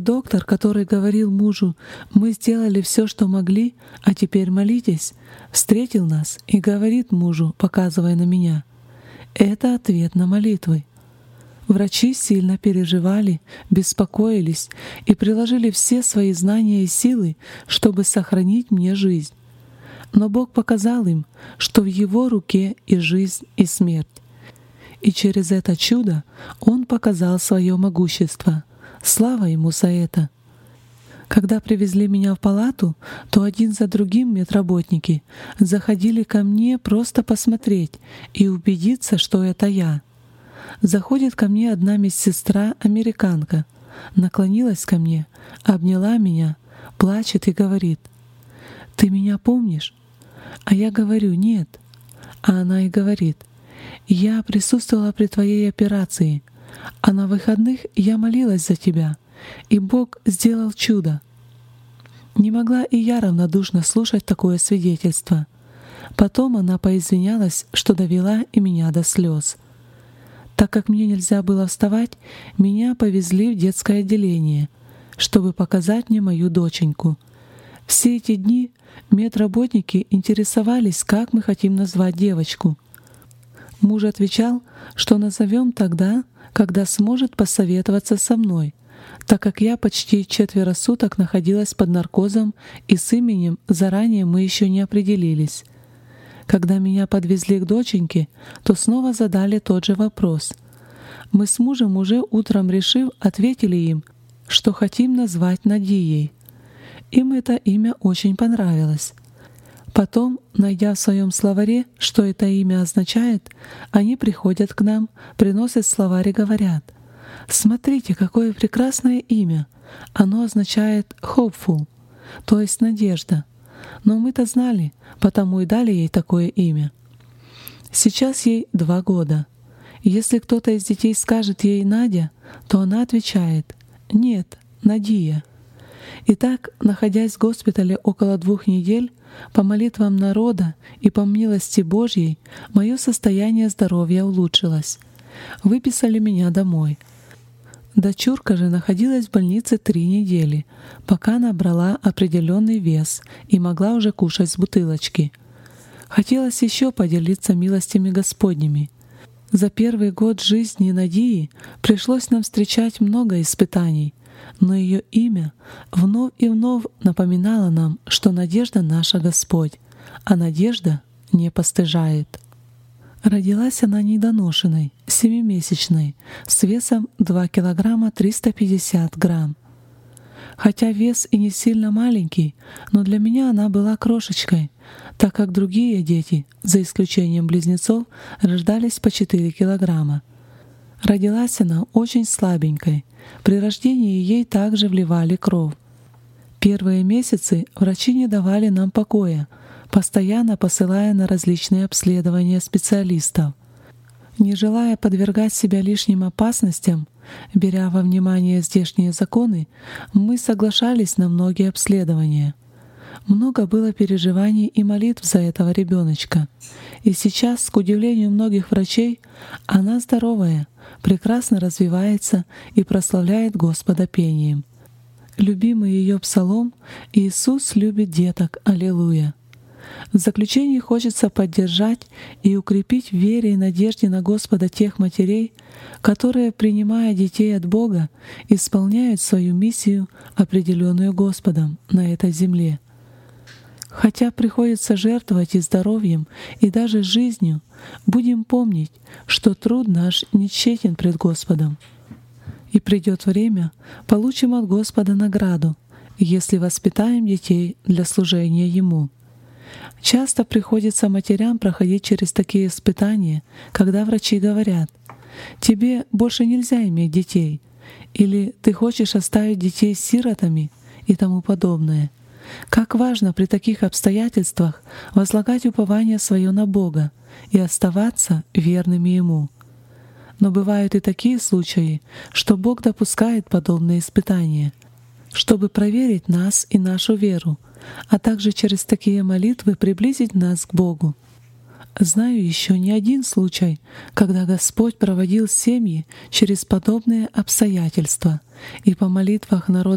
доктор, который говорил мужу: «Мы сделали все, что могли, а теперь молитесь», встретил нас и говорит мужу, показывая на меня: «Это ответ на молитвы». Врачи сильно переживали, беспокоились и приложили все свои знания и силы, чтобы сохранить мне жизнь. Но Бог показал им, что в Его руке и жизнь, и смерть. И через это чудо Он показал свое могущество. Слава Ему за это! Когда привезли меня в палату, то один за другим медработники заходили ко мне просто посмотреть и убедиться, что это я. Заходит ко мне одна медсестра-американка, наклонилась ко мне, обняла меня, плачет и говорит: «Ты меня помнишь?» А я говорю: «Нет». А она и говорит: «Я присутствовала при твоей операции, а на выходных я молилась за тебя, и Бог сделал чудо». Не могла и я равнодушно слушать такое свидетельство. Потом она поизвинялась, что довела и меня до слез. Так как мне нельзя было вставать, меня повезли в детское отделение, чтобы показать мне мою доченьку. Все эти дни медработники интересовались, как мы хотим назвать девочку. Муж отвечал, что назовем тогда, когда сможет посоветоваться со мной, так как я почти 4 суток находилась под наркозом, и с именем заранее мы еще не определились. Когда меня подвезли к доченьке, то снова задали тот же вопрос. Мы с мужем, уже утром решив, ответили им, что хотим назвать Надией. Им это имя очень понравилось. Потом, найдя в своем словаре, что это имя означает, они приходят к нам, приносят словарь и говорят: «Смотрите, какое прекрасное имя! Оно означает hopeful, то есть надежда. Но мы-то знали, потому и дали ей такое имя». Сейчас ей 2 года. Если кто-то из детей скажет ей «Надя», то она отвечает: «Нет, Надия». Итак, находясь в госпитале около 2 недель, по молитвам народа и по милости Божьей, мое состояние здоровья улучшилось. Выписали меня домой. Дочурка же находилась в больнице 3 недели, пока набрала определенный вес и могла уже кушать с бутылочки. Хотелось еще поделиться милостями Господними. За 1-й год жизни Надии пришлось нам встречать много испытаний, но ее имя вновь и вновь напоминало нам, что надежда наша Господь, а надежда не постыжает. Родилась она недоношенной, 7-месячной, с весом 2 килограмма 350 грамм. Хотя вес и не сильно маленький, но для меня она была крошечкой, так как другие дети, за исключением близнецов, рождались по 4 килограмма. Родилась она очень слабенькой. При рождении ей также вливали кровь. Первые месяцы врачи не давали нам покоя, постоянно посылая на различные обследования специалистов. Не желая подвергать себя лишним опасностям, беря во внимание здешние законы, мы соглашались на многие обследования. Много было переживаний и молитв за этого ребеночка. И сейчас, к удивлению многих врачей, она здоровая, прекрасно развивается и прославляет Господа пением. Любимый ее псалом «Иисус любит деток, аллилуйя». В заключении хочется поддержать и укрепить в вере и надежде на Господа тех матерей, которые, принимая детей от Бога, исполняют свою миссию, определенную Господом на этой земле. Хотя приходится жертвовать и здоровьем, и даже жизнью, будем помнить, что труд наш не тщетен пред Господом. И придет время, получим от Господа награду, если воспитаем детей для служения Ему. Часто приходится матерям проходить через такие испытания, когда врачи говорят: «Тебе больше нельзя иметь детей», или «Ты хочешь оставить детей сиротами» и тому подобное. Как важно при таких обстоятельствах возлагать упование свое на Бога и оставаться верными Ему. Но бывают и такие случаи, что Бог допускает подобные испытания, чтобы проверить нас и нашу веру, а также через такие молитвы приблизить нас к Богу. Знаю еще не один случай, когда Господь проводил семьи через подобные обстоятельства, и по молитвах народа